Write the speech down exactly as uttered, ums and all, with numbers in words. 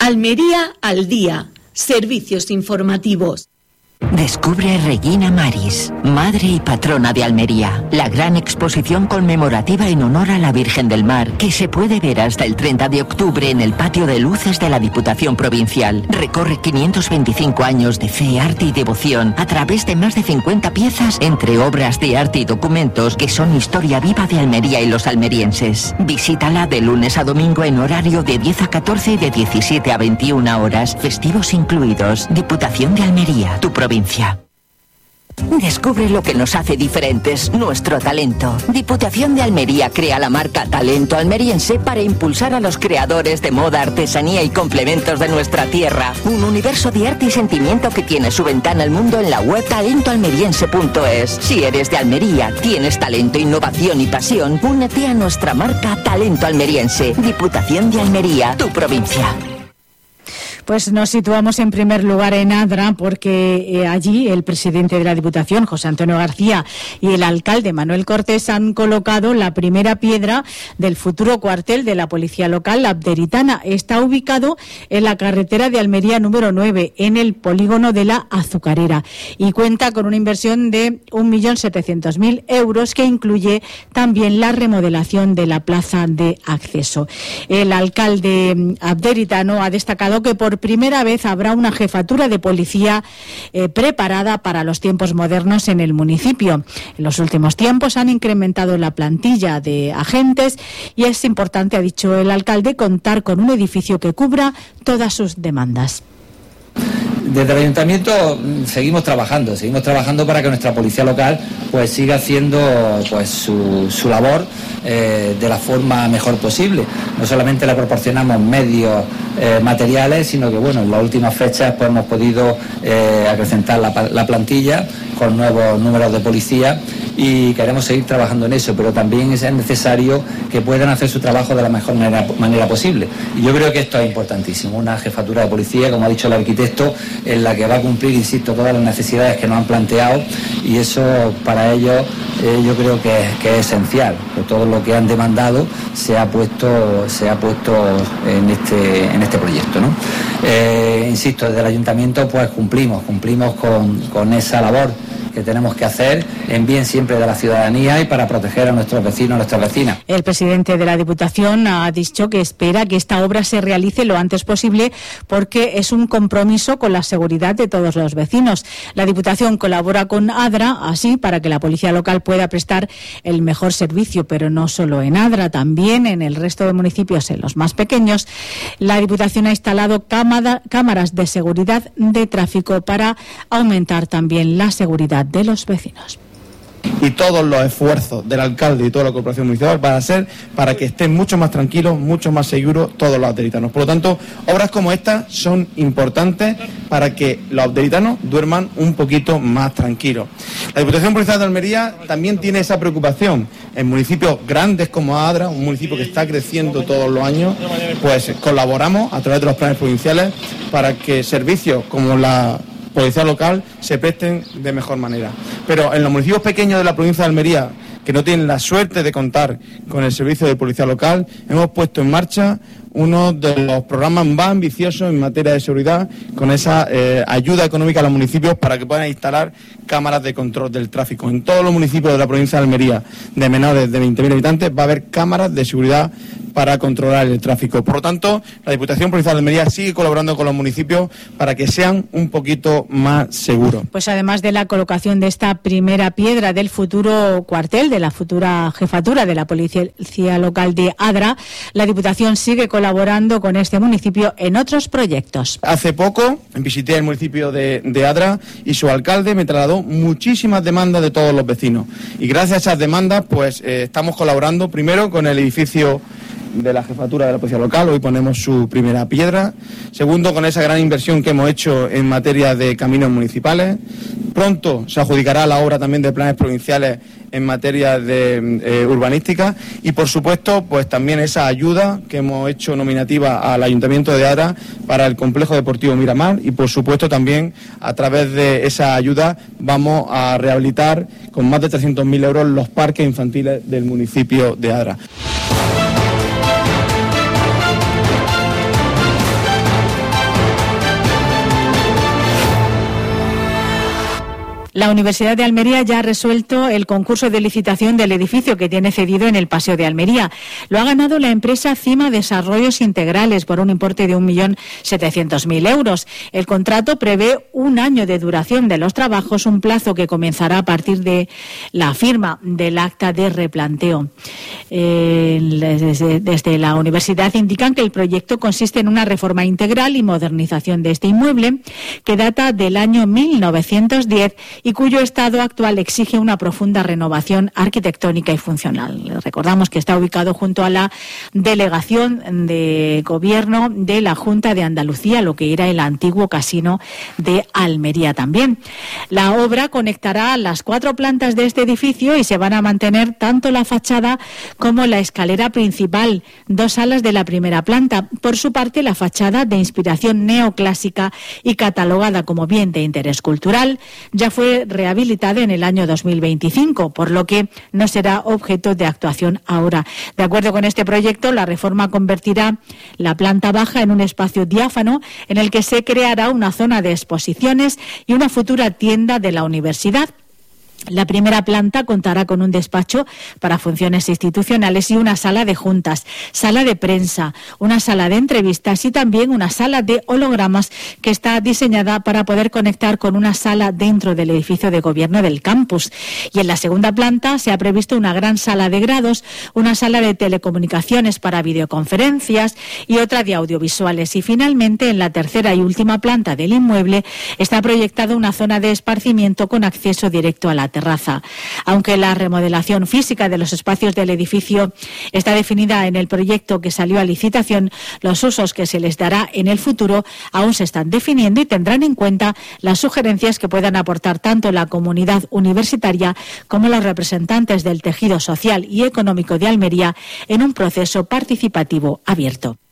Almería al día. Servicios informativos. Descubre Regina Maris, madre y patrona de Almería, la gran exposición conmemorativa en honor a la Virgen del Mar, que se puede ver hasta el treinta de octubre en el patio de luces de la Diputación Provincial. Recorre quinientos veinticinco años de fe, arte y devoción a través de más de cincuenta piezas entre obras de arte y documentos que son historia viva de Almería y los almerienses. Visítala de lunes a domingo en horario de diez a catorce y de diecisiete a veintiuna horas, festivos incluidos. Diputación de Almería, tu provincia. Descubre lo que nos hace diferentes, nuestro talento. Diputación de Almería crea la marca Talento Almeriense para impulsar a los creadores de moda, artesanía y complementos de nuestra tierra. Un universo de arte y sentimiento que tiene su ventana al mundo en la web talento almeriense punto es. Si eres de Almería, tienes talento, innovación y pasión, únete a nuestra marca Talento Almeriense. Diputación de Almería, tu provincia. Pues nos situamos en primer lugar en Adra porque eh, allí el presidente de la Diputación, José Antonio García, y el alcalde Manuel Cortés han colocado la primera piedra del futuro cuartel de la Policía Local Abderitana. Está ubicado en la carretera de Almería número nueve, en el polígono de la Azucarera, y cuenta con una inversión de un millón setecientos mil euros que incluye también la remodelación de la plaza de acceso. El alcalde abderitano ha destacado que por primera vez habrá una jefatura de policía eh, preparada para los tiempos modernos en el municipio. En los últimos tiempos han incrementado la plantilla de agentes y es importante, ha dicho el alcalde, contar con un edificio que cubra todas sus demandas. Desde el ayuntamiento seguimos trabajando, seguimos trabajando para que nuestra policía local pues siga haciendo pues su, su labor eh, de la forma mejor posible. No solamente le proporcionamos medios eh, materiales, sino que bueno, en las últimas fechas pues hemos podido eh, acrecentar la, la plantilla con nuevos números de policía y queremos seguir trabajando en eso, pero también es necesario que puedan hacer su trabajo de la mejor manera, manera posible. Y yo creo que esto es importantísimo, una jefatura de policía, como ha dicho el arquitecto, en la que va a cumplir, insisto, todas las necesidades que nos han planteado, y eso para ellos eh, yo creo que es, que es esencial, que todo lo que han demandado se ha puesto, se ha puesto en este, en este proyecto, ¿no? Eh, insisto, desde el ayuntamiento pues cumplimos, cumplimos con, con esa labor que tenemos que hacer en bien siempre de la ciudadanía y para proteger a nuestros vecinos, a nuestras vecinas. El presidente de la Diputación ha dicho que espera que esta obra se realice lo antes posible porque es un compromiso con la seguridad de todos los vecinos. La Diputación colabora con Adra así para que la policía local pueda prestar el mejor servicio, pero no solo en Adra, también en el resto de municipios, en los más pequeños. La Diputación ha instalado cámara, cámaras de seguridad de tráfico para aumentar también la seguridad de los vecinos. Y todos los esfuerzos del alcalde y toda la corporación municipal van a ser para que estén mucho más tranquilos, mucho más seguros todos los abderitanos. Por lo tanto, obras como estas son importantes para que los abderitanos duerman un poquito más tranquilos. La Diputación Provincial de Almería también tiene esa preocupación. En municipios grandes como Adra, un municipio que está creciendo todos los años, pues colaboramos a través de los planes provinciales para que servicios como la policía local se presten de mejor manera. Pero en los municipios pequeños de la provincia de Almería, que no tienen la suerte de contar con el servicio de policía local, hemos puesto en marcha uno de los programas más ambiciosos en materia de seguridad, con esa eh, ayuda económica a los municipios para que puedan instalar cámaras de control del tráfico. En todos los municipios de la provincia de Almería, de menores de veinte mil habitantes, va a haber cámaras de seguridad para controlar el tráfico. Por lo tanto, la Diputación Provincial de Almería sigue colaborando con los municipios para que sean un poquito más seguros. Pues además de la colocación de esta primera piedra del futuro cuartel, de la futura jefatura de la Policía Local de Adra, la Diputación sigue colaborando con este municipio en otros proyectos. Hace poco visité el municipio de, de Adra y su alcalde me trasladó muchísimas demandas de todos los vecinos. Y gracias a esas demandas, pues eh, estamos colaborando primero con el edificio de la jefatura de la policía local, hoy ponemos su primera piedra. Segundo, con esa gran inversión que hemos hecho en materia de caminos municipales. Pronto se adjudicará la obra también de planes provinciales en materia de eh, urbanística y, por supuesto, pues también esa ayuda que hemos hecho nominativa al Ayuntamiento de Adra para el complejo deportivo Miramar y, por supuesto, también a través de esa ayuda vamos a rehabilitar con más de trescientos mil euros los parques infantiles del municipio de Adra. La Universidad de Almería ya ha resuelto el concurso de licitación del edificio que tiene cedido en el Paseo de Almería. Lo ha ganado la empresa Cima Desarrollos Integrales por un importe de un millón setecientos mil euros. El contrato prevé un año de duración de los trabajos, un plazo que comenzará a partir de la firma del acta de replanteo. Eh, desde, desde la universidad indican que el proyecto consiste en una reforma integral y modernización de este inmueble que data del año mil novecientos diez y cuyo estado actual exige una profunda renovación arquitectónica y funcional. Recordamos que está ubicado junto a la delegación de gobierno de la Junta de Andalucía, lo que era el antiguo casino de Almería también. La obra conectará las cuatro plantas de este edificio y se van a mantener tanto la fachada como la escalera principal, dos salas de la primera planta. Por su parte, la fachada, de inspiración neoclásica y catalogada como bien de interés cultural, ya fue rehabilitada en el año dos mil veinticinco, por lo que no será objeto de actuación ahora. De acuerdo con este proyecto, la reforma convertirá la planta baja en un espacio diáfano en el que se creará una zona de exposiciones y una futura tienda de la universidad. La primera planta contará con un despacho para funciones institucionales y una sala de juntas, sala de prensa, una sala de entrevistas y también una sala de hologramas que está diseñada para poder conectar con una sala dentro del edificio de gobierno del campus. Y en la segunda planta se ha previsto una gran sala de grados, una sala de telecomunicaciones para videoconferencias y otra de audiovisuales. Y finalmente, en la tercera y última planta del inmueble está proyectada una zona de esparcimiento con acceso directo a la terraza. Aunque la remodelación física de los espacios del edificio está definida en el proyecto que salió a licitación, los usos que se les dará en el futuro aún se están definiendo y tendrán en cuenta las sugerencias que puedan aportar tanto la comunidad universitaria como los representantes del tejido social y económico de Almería en un proceso participativo abierto.